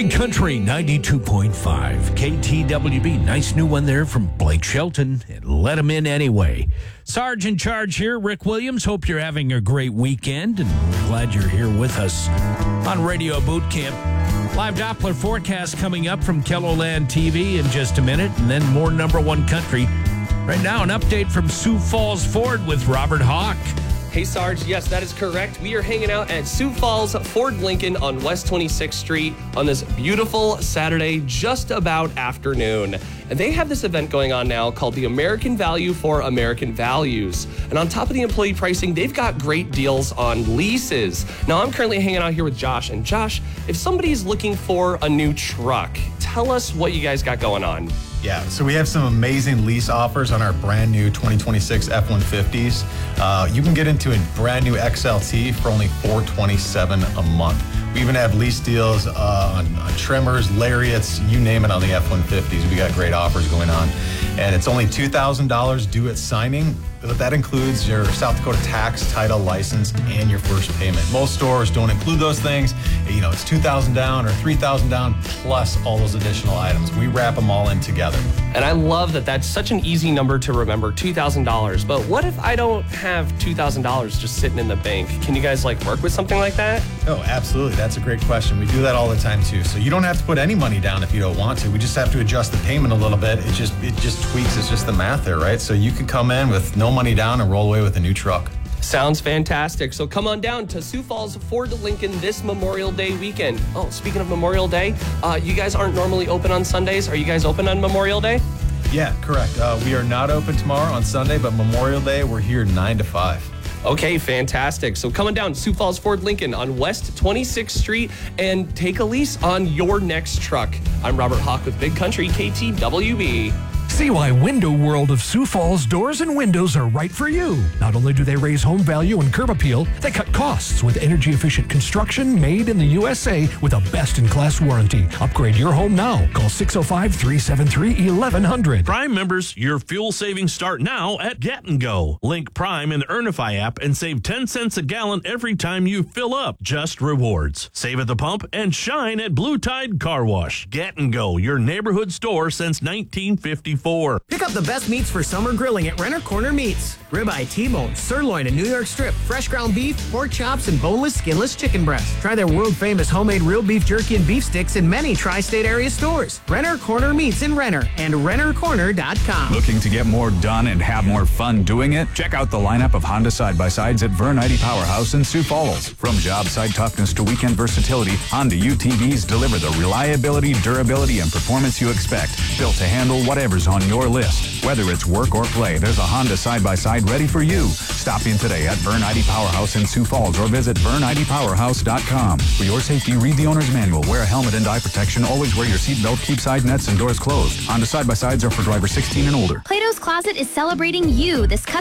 Big Country 92.5 KTWB. Nice new one there from Blake Shelton. And let him in anyway. Sarge in charge here, Rick Williams. Hope you're having a great weekend, and we're glad you're here with us on Radio Boot Camp. Live Doppler forecast coming up from KELOLAND TV in just a minute, and then more number one country. Right now, an update from Sioux Falls Ford with Robert Hawk. Hey, Sarge. Yes, that is correct. We are hanging out at Sioux Falls Ford Lincoln on West 26th Street on this beautiful Saturday, just about afternoon. And they have this event going on now called the American Value for American Values. And on top of the employee pricing, they've got great deals on leases. Now, I'm currently hanging out here with Josh. And Josh, if somebody's looking for a new truck, tell us what you guys got going on. Yeah, so we have some amazing lease offers on our brand new 2026 F-150s. You can get into a brand new XLT for only $427 a month. We even have lease deals on trimmers, lariats, you name it on the F-150s. We got great offers going on. And it's only $2,000 due at signing. But that includes your South Dakota tax, title, license, and your first payment. Most stores don't include those things. You know, it's $2,000 down or $3,000 down plus all those additional items. We wrap them all in together. And I love that that's such an easy number to remember, $2,000. But what if I don't have $2,000 just sitting in the bank? Can you guys work with something like that? Oh, absolutely. That's a great question. We do that all the time too. So you don't have to put any money down if you don't want to. We just have to adjust the payment a little bit. It just tweaks. It's just the math there, right? So you can come in with no money down and roll away with a new truck. Sounds fantastic. So come on down to Sioux Falls Ford Lincoln this Memorial Day weekend. Oh, speaking of Memorial Day, you guys aren't normally open on Sundays. Are you guys open on Memorial Day? Yeah, correct. We are not open tomorrow on Sunday, but Memorial Day, we're here 9 to 5. Okay, fantastic. So coming down Sioux Falls Ford Lincoln on West 26th Street and take a lease on your next truck. I'm Robert Hawk with Big Country KTWB. See why Window World of Sioux Falls doors and windows are right for you. Not only do they raise home value and curb appeal, they cut costs with energy-efficient construction made in the USA with a best-in-class warranty. Upgrade your home now. Call 605-373-1100. Prime members, your fuel savings start now at Get and Go. Link Prime in the Earnify app and save 10 cents a gallon every time you fill up. Just rewards. Save at the pump and shine at Blue Tide Car Wash. Get and Go, your neighborhood store since 1954. Pick up the best meats for summer grilling at Renner Corner Meats. Ribeye, T-bone, sirloin, and New York strip, fresh ground beef, pork chops, and boneless, skinless chicken breast. Try their world-famous homemade real beef jerky and beef sticks in many tri-state area stores. Renner Corner Meats in Renner and RennerCorner.com. Looking to get more done and have more fun doing it? Check out the lineup of Honda side-by-sides at Vern Ide Powerhouse in Sioux Falls. From job site toughness to weekend versatility, Honda UTVs deliver the reliability, durability, and performance you expect. Built to handle whatever's on your list. Whether it's work or play, there's a Honda side-by-side ready for you. Stop in today at Vern Ide Powerhouse in Sioux Falls or visit VernIDPowerhouse.com. For your safety, read the owner's manual. Wear a helmet and eye protection. Always wear your seatbelt. Keep side nets and doors closed. Honda side-by-sides are for drivers 16 and older. Plato's Closet is celebrating you this